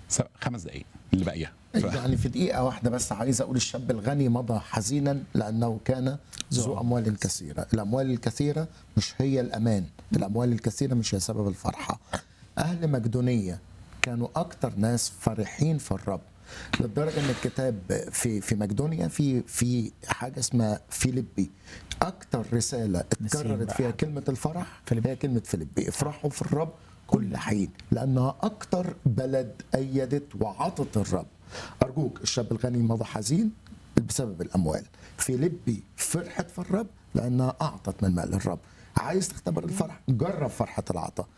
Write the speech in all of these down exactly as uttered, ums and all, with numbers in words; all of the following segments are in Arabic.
خمس دقائق اللي باقيه. ف... يعني في دقيقة واحدة بس عايز أقول الشاب الغني مضى حزينا لأنه كان ذو أموال كثيرة. الأموال الكثيرة مش هي الأمان، الأموال الكثيرة مش هي سبب الفرحة. أهل مقدونية كانوا أكتر ناس فرحين في الرب، لدرجة أن الكتاب في في مقدونيا في في حاجة اسمها فيليبي، أكتر رسالة اتكررت فيها كلمة الفرح هي كلمة فيليبي، افرحوا في الرب كل حين لأنها أكتر بلد أيدت وعطت الرب. أرجوك، الشاب الغني مضى حزين بسبب الأموال، فيليبي فرحت في الرب لأنها أعطت من مال الرب. عايز تختبر الفرح؟ جرب فرحة العطاء.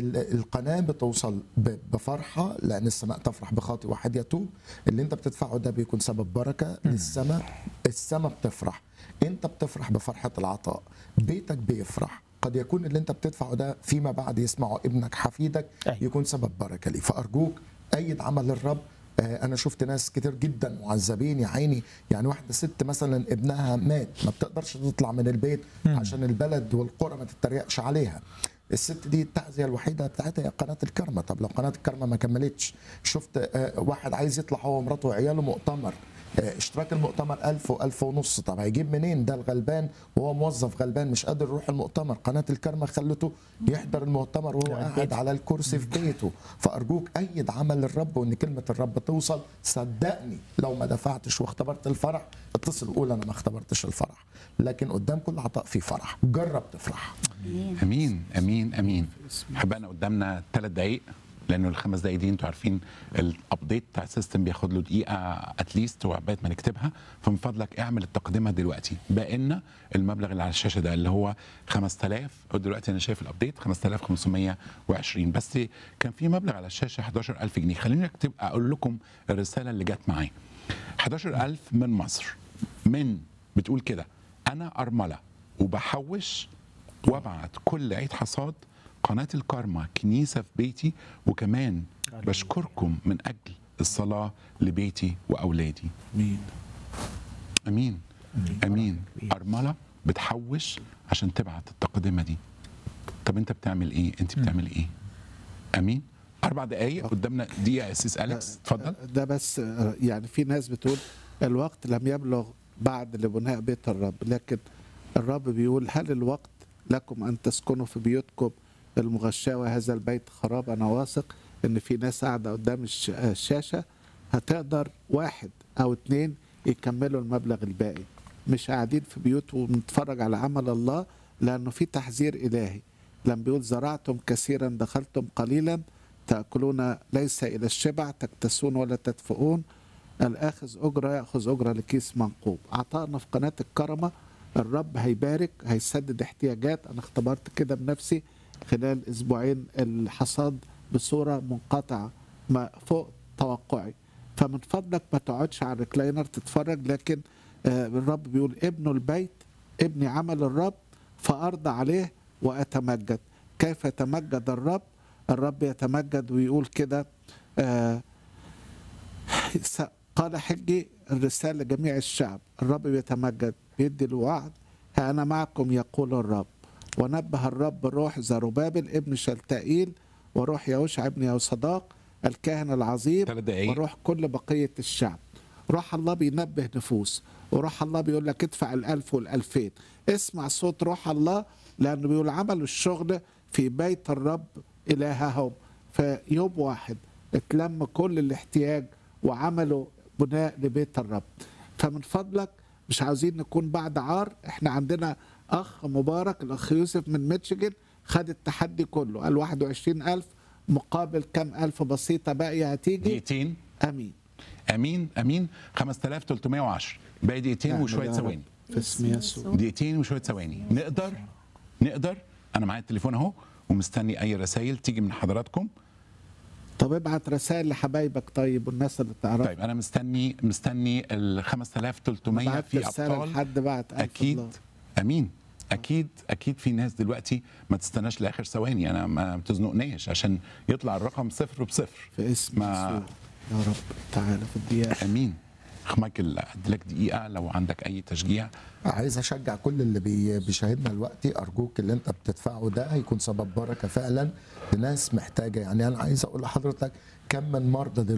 القناة بتوصل بفرحة لأن السماء تفرح بخاطئ واحد يتوب. اللي انت بتدفعه ده بيكون سبب بركة للسماء، السماء بتفرح، انت بتفرح بفرحة العطاء، بيتك بيفرح. قد يكون اللي انت بتدفعه ده فيما بعد يسمعه ابنك حفيدك يكون سبب بركة ليه. فأرجوك أيد عمل الرب. أنا شفت ناس كتير جدا معذبين يا عيني، يعني واحدة ست مثلا ابنها مات ما بتقدرش تطلع من البيت عشان البلد والقرى ما تتريقش عليها. الست دي التعزية الوحيدة بتاعتها هي قناة الكرمة. طب لو قناة الكرمة ما كملتش، شفت واحد عايز يطلع هو ومراته وعياله مؤتمر، اشتراك المؤتمر ألف وألف ونص، طب هيجيب منين ده الغلبان وهو موظف غلبان مش قادر يروح المؤتمر؟ قناة الكرمة خلته يحضر المؤتمر وهو قاعد على الكرسي في بيته. فأرجوك أيد عمل الرب، وإن كلمة الرب توصل. صدقني لو ما دفعتش واختبرت الفرح اتصل وقول أنا ما اختبرتش الفرح، لكن قدام كل عطاء في فرح. جرب تفرح. امين امين امين. حبانا قدامنا ثلاث دقائق لانه الخمس دقائق دي انتوا عارفين الابديت بتاع السيستم بياخد له دقيقه اتليست وعبال ما نكتبها. فمن فضلك اعمل التقدمه دلوقتي. باقي لنا المبلغ اللي على الشاشه ده اللي هو خمسة آلاف، ودلوقتي انا شايف الابديت خمسة آلاف وخمسمية وعشرين، بس كان في مبلغ على الشاشه حداشر ألف جنيه. خليني اكتب اقول لكم الرساله اللي جت معايا. حداشر ألف من مصر، من بتقول كده: انا ارمله وبحوش وابعت كل عيد حصاد قناة الكارما كنيسة في بيتي، وكمان بشكركم من أجل الصلاة لبيتي وأولادي. أمين أمين أمين. أرملة بتحوش عشان تبعت التقدمة دي. طب أنت بتعمل إيه؟ أنت بتعمل إيه؟ أمين. أربع دقايق قدامنا دقيقة يا أسيس أليكس، اتفضل. ده بس يعني في ناس بتقول الوقت لم يبلغ بعد لبناء بيت الرب، لكن الرب بيقول هل الوقت لكم أن تسكنوا في بيوتكم المغشاة وهذا البيت خراب؟ أنا واثق إن في ناس قاعدة قدام الشاشة هتقدر واحد أو اتنين يكملوا المبلغ الباقي، مش قاعدين في بيوت ونتفرج على عمل الله، لأنه في تحذير إلهي لما بيقول زرعتم كثيرا دخلتم قليلا، تأكلون ليس إلى الشبع، تكتسون ولا تدفئون، الآخذ أجرة يأخذ أجرة لكيس منقوب. عطائنا في قناة الكرمة الرب هيبارك، هيسدد احتياجات. أنا اختبرت كده بنفسي خلال أسبوعين الحصاد بصورة منقطعة ما فوق توقعي. فمن فضلك ما تقعدش على الريكلاينر تتفرج، لكن آه الرب بيقول ابنوا البيت، ابني عمل الرب فأرضى عليه وأتمجد. كيف يتمجد الرب؟ الرب يتمجد ويقول كده آه قال حجي الرسالة لجميع الشعب. الرب بيتمجد بيدي الوعد، ها أنا معكم يقول الرب. ونبه الرب روح زروبابل ابن شلتائيل وروح يهوشع ابن يهوصداق الكاهن العظيم وروح كل بقية الشعب. روح الله بينبه نفوس، وروح الله بيقول لك ادفع الألف والألفين. اسمع صوت روح الله، لأنه بيقول عملوا الشغل في بيت الرب إلههم. في يوم واحد اتلم كل الاحتياج وعملوا بناء لبيت الرب. فمن فضلك مش عاوزين نكون بعد عار. احنا عندنا اخ مبارك الاخ يوسف من ميشيغان خد التحدي كله، قال واحد وعشرين ألف مقابل كم ألف بسيطة باقية هتيجي. دقيقتين. امين امين امين. خمسة آلاف وثلاثمية وعشرة باقي دقيقتين يعني وشويه ثواني. في اسم يسوع دقيقتين وشويه ثواني. نقدر نقدر انا معايا التليفون اهو ومستني اي رسائل تيجي من حضراتكم. طب ابعت رسائل لحبايبك طيب والناس اللي تعرف. طيب انا مستني مستني ال خمسة آلاف وثلاثمية في ابطال. حد بعت اكيد الله. امين. اكيد اكيد في ناس دلوقتي ما تستناش لاخر ثواني، انا ما بتزنقناش عشان يطلع الرقم صفر بصفر. في اسم ما... يسوع يا رب تعالى في الدقيقه. امين. اخ مايكل اديلك دقيقه لو عندك اي تشجيع. عايز اشجع كل اللي بي- بيشاهدنا دلوقتي، ارجوك اللي انت بتدفعه ده هيكون سبب بركه فعلا لناس محتاجه. يعني انا عايز اقول لحضرتك كم من مرضى